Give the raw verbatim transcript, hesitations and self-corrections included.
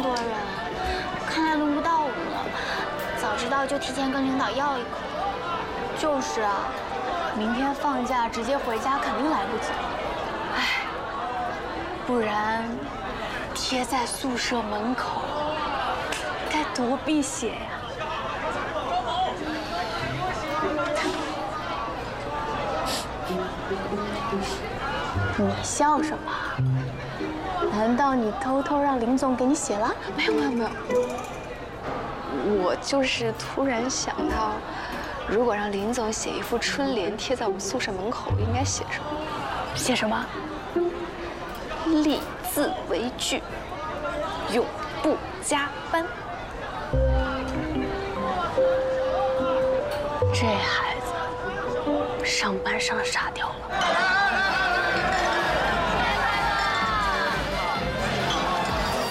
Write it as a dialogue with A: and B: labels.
A: 多人，看来轮不到我了。早知道就提前跟领导要一个。就是啊，明天放假直接回家肯定来不及。唉，不然贴在宿舍门口，该多避邪呀！你笑什么？难道你偷偷让林总给你写了？
B: 没有没有没有，我就是突然想到，如果让林总写一副春联贴在我们宿舍门口，应该写什么？
A: 写什么？
B: 立字为据，永不加班。
A: 这孩子上班上傻掉了。